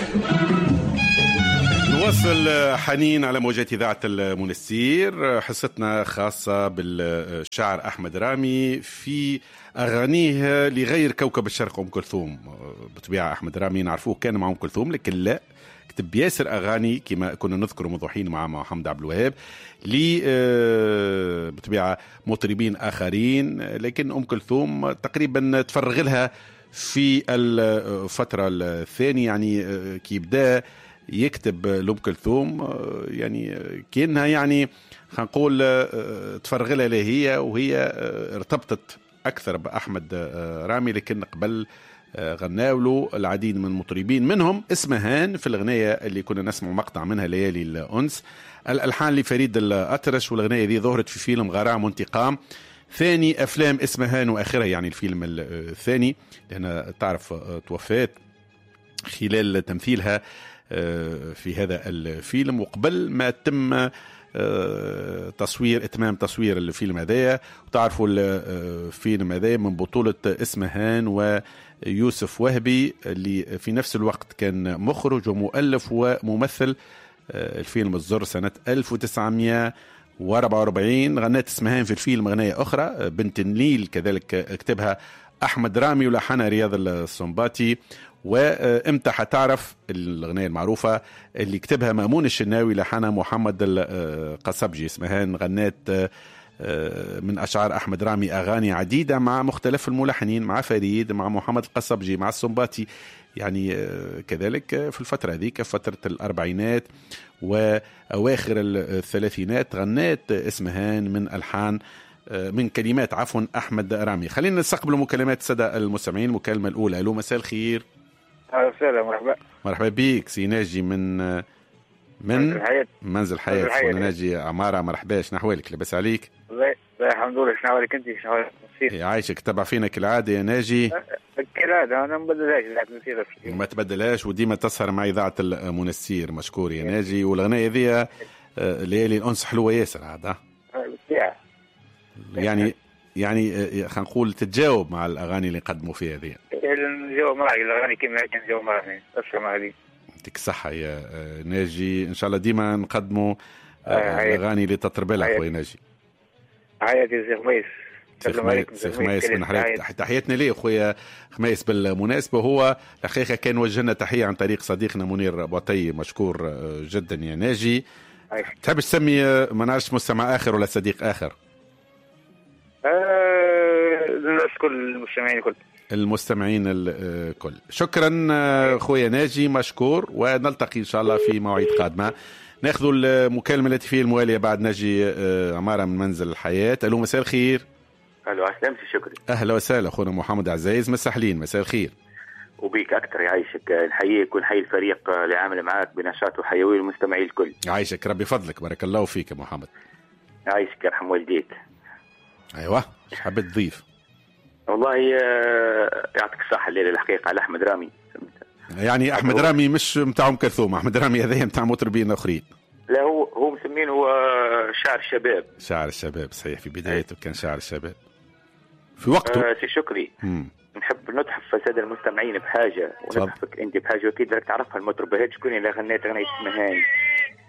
نواصل حنين على موجات إذاعة المنستير، حصتنا خاصة بالشاعر أحمد رامي في أغانيه لغير كوكب الشرق أم كلثوم. بطبيعة أحمد رامي نعرفوه كان مع أم كلثوم، لكن لا، كتب ياسر أغاني كما كنا نذكر موضوحين مع محمد عبد الوهاب لي بطبيعة مطربين آخرين، لكن أم كلثوم تقريبا تفرغ لها في الفترة الثانية، يعني كي بدأ يكتب لأم كلثوم يعني كأنها يعني خلينا نقول تفرغ لها هي، وهي ارتبطت أكثر بأحمد رامي، لكن قبل غناولوا العديد من المطربين منهم اسمهان في الغنية اللي كنا نسمع مقطع منها ليالي الأنس، الألحان لفريد الأطرش، والغنية دي ظهرت في فيلم غرام وانتقام، ثاني أفلام اسمهان وآخرها، يعني الفيلم الثاني، لأنها تعرف توفات خلال تمثيلها في هذا الفيلم، وقبل ما تم اتمام تصوير الفيلم هذايا. وتعرفوا الفيلم هذايا من بطولة اسمهان ويوسف وهبي، اللي في نفس الوقت كان مخرج ومؤلف وممثل. الفيلم الزر سنة 1944. غنت اسمهان في الفيلم غنية أخرى بنت النيل، كذلك كتبها أحمد رامي ولحنها رياض السنباطي. وامتى حتعرف الغنية المعروفة اللي كتبها مأمون الشناوي لحنها محمد القصبجي. اسمهان غنت من أشعار أحمد رامي أغاني عديدة مع مختلف الملحنين، مع فريد، مع محمد القصبجي، مع السنباطي، يعني كذلك في الفترة هذيك فترة الأربعينات وأواخر الثلاثينات غنت اسمهان من ألحان من كلمات أحمد رامي. خلينا نستقبل مكالمات السادة المستمعين. المكالمة الأولى. ألو، مساء الخير. أهلا وسهلا. مرحبا. مرحبا بيك سي ناجي من منزل حياة. وانا ناجي عمارة. مرحباش، نحوالك؟ لبس عليك؟ الله الحمد لله. شنو عليك انت؟ شنو عليك؟ عايشك. تبع فينا كالعادة يا ناجي؟ كالعادة انا ما بدلهاش. ما تبدلهاش، وديما تسهر مع إذاعة المنستير. مشكور يا ناجي. والغناية ذي ليالي الأنس حلوة ياسر عاد. يعني خلينا نقول تتجاوب مع الأغاني اللي نقدموا فيها ذي. نجاوب معك الأغاني كما كان نجاوب معك. أسمع هذه. يعطيك الصحة يا ناجي. إن شاء الله ديما نقدموا الأغاني اللي تطرب لها خويا ناجي. حياتي سي خميس. سي خميس من حريق. تحياتنا ليه خويا خميس. بالمناسبة هو الحقيقة كان وجهنا تحية عن طريق صديقنا منير بوطي، مشكور جدا يا ناجي. تحبش تسمي ما نعرفش مستمع آخر ولا صديق آخر؟ الناس كل المستمعين الكل. شكرا خويا ناجي، مشكور، ونلتقي إن شاء الله في مواعيد قادمة. ناخذ المكالمة التي فيه الموالية بعد ناجي عمارة من منزل الحياة. ألو، مساء الخير. ألو، أسلام شكري. أهلا وسهلا أخونا محمد عزيز، مساحلين. مساء الخير. وبيك أكثر يعيشك. نحييك ونحيي الفريق اللي عامل معاك بنشاط وحيوي المستمعين الكل. يعيشك ربي فضلك. بارك الله فيك يا محمد. يعيشك، يرحم والديك. أيوة، ايش حبيت تضيف؟ والله يعطيك الصحة. الليلة الحقيقة على أحمد رامي، يعني أحمد رامي مش متاع أم كلثوم، أحمد رامي هذا متاع مطربين آخرين. لا، هو مسمين هو شاعر الشباب. شاعر الشباب صحيح، في بدايته كان شاعر الشباب في وقته. سي شكري. نحب نتحف السادة المستمعين بحاجة، ونتحفك أنت بحاجة أكيد لك تعرفها. المطربة هيك شكون اللي غنيت أغنية اسمهان.